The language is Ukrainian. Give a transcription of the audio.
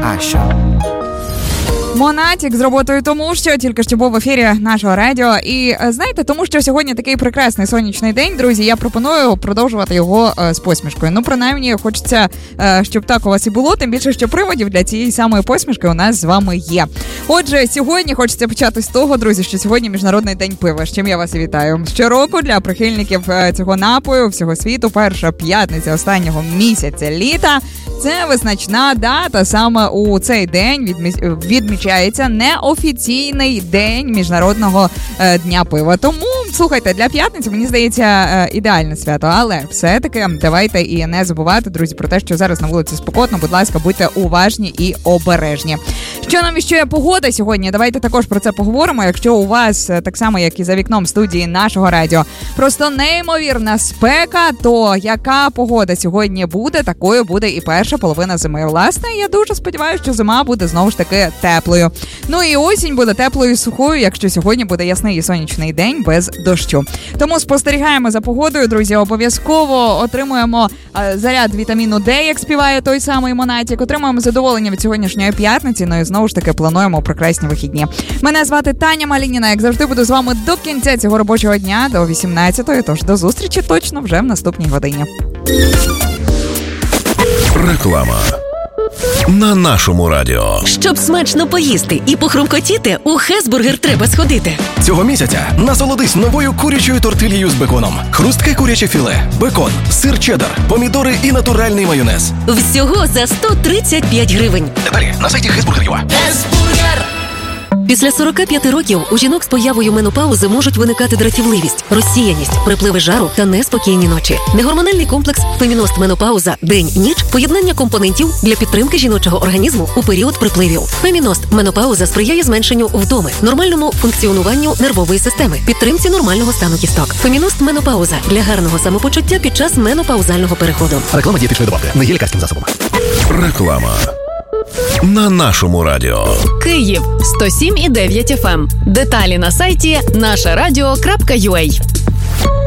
А що? Монатік з роботою тому, що тільки що був в ефірі нашого радіо. І знаєте, тому що сьогодні такий прекрасний сонячний день, друзі, я пропоную продовжувати його з посмішкою. Ну, принаймні, хочеться, щоб так у вас і було, тим більше, що приводів для цієї самої посмішки у нас з вами є. Отже, сьогодні хочеться почати з того, друзі, що сьогодні Міжнародний день пива, з чим я вас і вітаю. Щороку для прихильників цього напою всього світу перша п'ятниця останнього місяця літа – це визначна дата. Саме у цей день відмічається неофіційний день Міжнародного дня пива. Тому, слухайте, для п'ятниці, мені здається, ідеальне свято. Але все-таки давайте і не забувати, друзі, про те, що зараз на вулиці спекотно. Будь ласка, будьте уважні і обережні. Що нам віщує погода сьогодні? Давайте також про це поговоримо. Якщо у вас, так само, як і за вікном студії нашого радіо, просто неймовірна спека, то яка погода сьогодні буде, такою буде і перша половина зими. Власне, я дуже сподіваюся, що зима буде знову ж таки теплою. Ну і осінь буде теплою і сухою, якщо сьогодні буде ясний і сонячний день без дощу. Тому спостерігаємо за погодою, друзі, обов'язково отримуємо заряд вітаміну Д, як співає той самий Монатік, отримуємо задоволення від сьогоднішньої п'ятниці, ну і знову ж таки плануємо прекрасні вихідні. Мене звати Таня Малініна, як завжди буду з вами до кінця цього робочого дня, до 18-ї, тож до зустрічі точно вже в наступній годині. Реклама на нашому радіо. Щоб смачно поїсти і похрумкотіти, у Хесбургер треба сходити. Цього місяця насолодись новою курячою тортильєю з беконом. Хрустке куряче філе, бекон, сир чеддер, помідори і натуральний майонез. Всього за 135 гривень. Деталі на сайті Хесбургер.ua. Хесбургер! Після 45 років у жінок з появою менопаузи можуть виникати дратівливість, розсіяність, припливи жару та неспокійні ночі. Негормональний комплекс «Феміност Менопауза. День-ніч» – поєднання компонентів для підтримки жіночого організму у період припливів. «Феміност Менопауза» сприяє зменшенню вдоми, нормальному функціонуванню нервової системи, підтримці нормального стану кісток. «Феміност Менопауза» – для гарного самопочуття під час менопаузального переходу. Реклама дієтичної добавки. Не є лікарським засобом. Реклама на нашому радіо. Київ 107,9 FM. Деталі на сайті нашарадіо.ua.